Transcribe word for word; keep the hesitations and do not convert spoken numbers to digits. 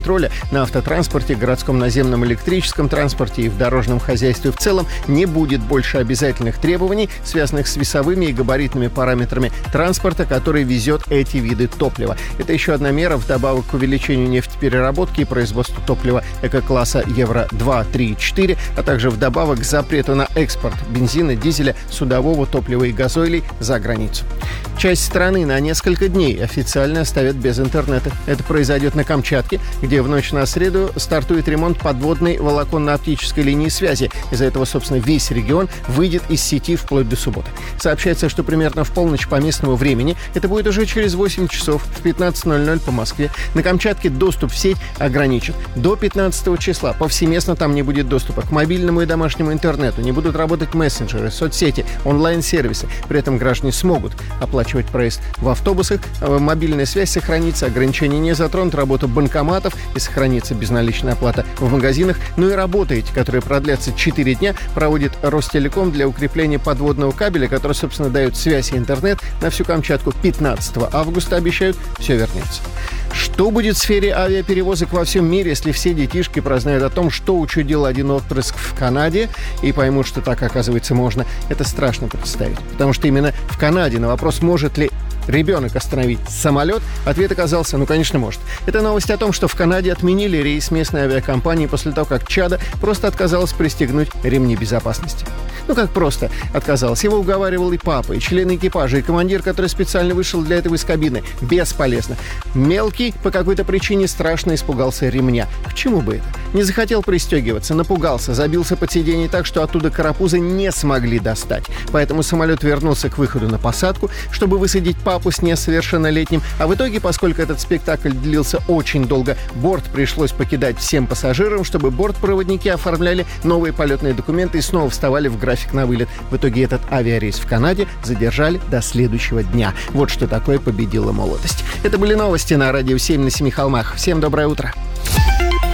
контроля на автотранспорте, городском наземном электрическом транспорте и в дорожном хозяйстве в целом не будет больше обязательных требований, связанных с весовыми и габаритными параметрами транспорта, который везет эти виды топлива. Это еще одна мера вдобавок к увеличению нефтепереработки и производству топлива эко-класса Евро два, три и четыре, а также вдобавок к запрету на экспорт бензина, дизеля, судового топлива и газойлей за границу. Часть страны на несколько дней официально оставят без интернета. Это произойдет на Камчатке, где в ночь на среду стартует ремонт подводной волоконно-оптической линии связи. Из-за этого, собственно, весь регион выйдет из сети вплоть до субботы. Сообщается, что примерно в полночь по местному времени, это будет уже через восемь часов, в пятнадцать ноль ноль по Москве, на Камчатке доступ в сеть ограничен. До пятнадцатого числа повсеместно там не будет доступа к мобильному и домашнему интернету, не будут работать мессенджеры, соцсети, онлайн-сервисы. При этом граждане смогут оплачивать проезд в автобусах, мобильная связь сохранится, ограничения не затронут, работу банкоматов и сохранится безналичная оплата в магазинах. Ну и работы эти, которые продлятся четыре дня, проводит Ростелеком для укрепления подводного кабеля, который, собственно, дает связь и интернет на всю Камчатку. пятнадцатого августа, обещают, все вернется. Что будет в сфере авиаперевозок во всем мире, если все детишки прознают о том, что учудил один отпрыск в Канаде, и поймут, что так, оказывается, можно? Это страшно представить. Потому что именно в Канаде на вопрос, может ли ребенок остановить самолет, ответ оказался, ну, конечно, может. Это новость о том, что в Канаде отменили рейс местной авиакомпании после того, как чадо просто отказалась пристегнуть ремни безопасности. Ну, как просто отказалась. Его уговаривал и папа, и члены экипажа, и командир, который специально вышел для этого из кабины. Бесполезно. Мелкий по какой-то причине страшно испугался ремня. К чему бы это? Не захотел пристегиваться, напугался, забился под сиденье так, что оттуда карапузы не смогли достать. Поэтому самолет вернулся к выходу на посадку, чтобы высадить папу с несовершеннолетним. А в итоге, поскольку этот спектакль длился очень долго, борт пришлось покидать всем пассажирам, чтобы бортпроводники оформляли новые полетные документы и снова вставали в график на вылет. В итоге этот авиарейс в Канаде задержали до следующего дня. Вот что такое победила молодость. Это были новости на Радио семь на Семи холмах. Всем доброе утро.